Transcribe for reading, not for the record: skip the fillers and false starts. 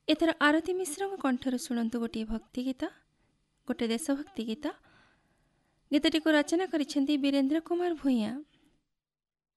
ଏଥର ଆରତୀ ମିଶ୍ରଙ୍କ କଣ୍ଠରୁ ଶୁଣନ୍ତୁ ଗୋଟିଏ ଭକ୍ତି ଗୀତ, ଗୋଟିଏ ଦେଶଭକ୍ତି ଗୀତ। ଗୀତଟିକୁ ରଚନା କରିଛନ୍ତି ବୀରେନ୍ଦ୍ର କୁମାର ଭୂୟାଁ।